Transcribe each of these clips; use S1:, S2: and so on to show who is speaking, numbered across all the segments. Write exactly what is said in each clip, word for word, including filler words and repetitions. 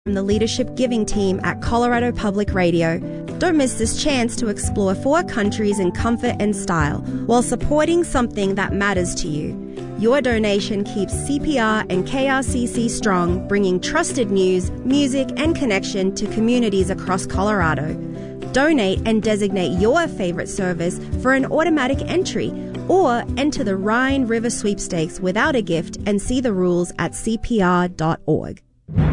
S1: from the Leadership Giving team at Colorado Public Radio. Don't miss this chance to explore four countries in comfort and style while supporting something that matters to you. Your donation keeps C P R and K R C C strong, bringing trusted news, music, and connection to communities across Colorado. Donate and designate your favorite service for an automatic entry, or enter the Rhine River Sweepstakes without a gift and see the rules at C P R dot org.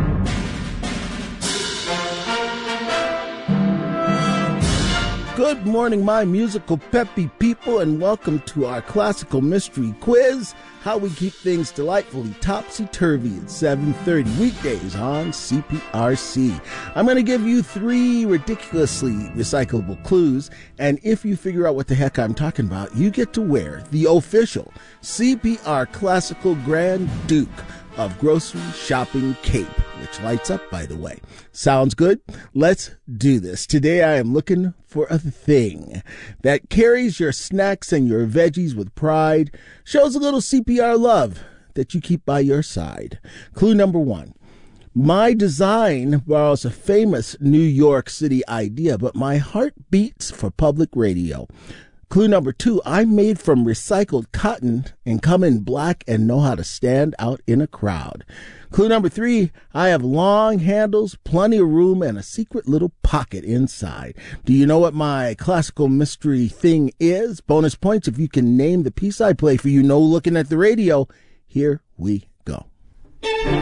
S2: Good morning, my musical peppy people, and welcome to our classical mystery quiz, how we keep things delightfully topsy-turvy at seven thirty weekdays on C P R C. I'm going to give you three ridiculously recyclable clues, and if you figure out what the heck I'm talking about, you get to wear the official C P R Classical Grand Duke of Grocery Shopping Cape, which lights up, by the way. Sounds good? Let's do this. Today I am looking for a thing that carries your snacks and your veggies with pride, shows a little C P R love that you keep by your side. Clue number one. My design borrows a famous New York City idea, but my heart beats for public radio. Clue number two, I'm made from recycled cotton and come in black and know how to stand out in a crowd. Clue number three, I have long handles, plenty of room, and a secret little pocket inside. Do you know what my classical mystery thing is? Bonus points if you can name the piece I play for you. No looking at the radio. Here we go.